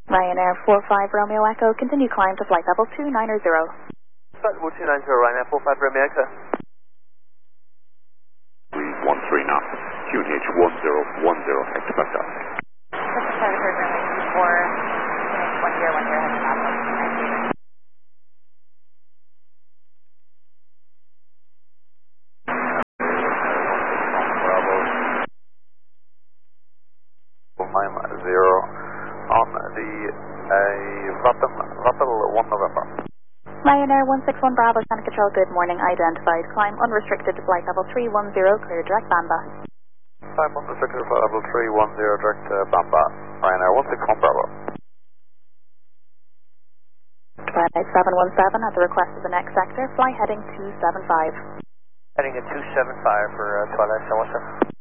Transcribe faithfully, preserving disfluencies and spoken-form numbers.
Ryanair four five Romeo Echo, continue climb to flight level two nine zero. Flight level two nine zero, Ryanair four five Romeo Echo. one three knots, Q N H one zero one zero, expect us. four, one zero one zero, heading south. nine zero on the uh, Vatten, Vattel one November. Ryanair one six one Bravo, Center Control, good morning. Identified. Climb unrestricted to flight level three one zero, clear direct Bamba. Climb unrestricted to flight level three one zero, direct uh, Bamba. Ryanair one six one Bravo. Flight seven one seven at the request of the next sector, fly heading two seven five. Heading at two seven five for uh, Twilight seven one seven.